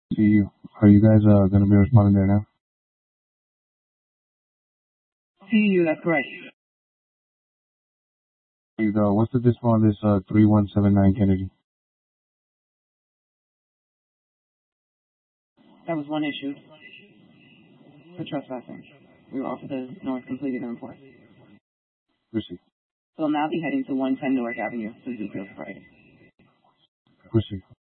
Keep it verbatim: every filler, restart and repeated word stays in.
See you. Are you guys uh, going to be responding there now? See you, that's correct. Please, uh, what's the dispo on this uh, three one seven nine Kennedy? That was one issue. For trespassing. We were off to the north completing the report. Proceed. We'll now be heading to one ten Newark Avenue, Suzuki Friday. Proceed.